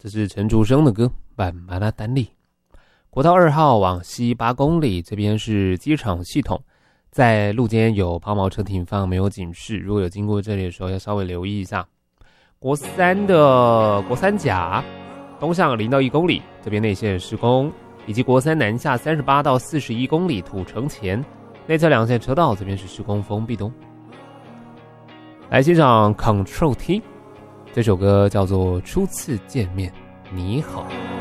这是陈竹生的歌《板马拉丹利》。国道2号往西8公里，这边是机场系统，在路间有抛锚车停放，没有警示，如果有经过这里的时候要稍微留意一下。国三的国三甲东向0到1公里，这边内线施工，以及国三南下38到41公里土城前内侧2线车道，这边是施工封闭东。来欣赏 Control T， 这首歌叫做初次见面你好。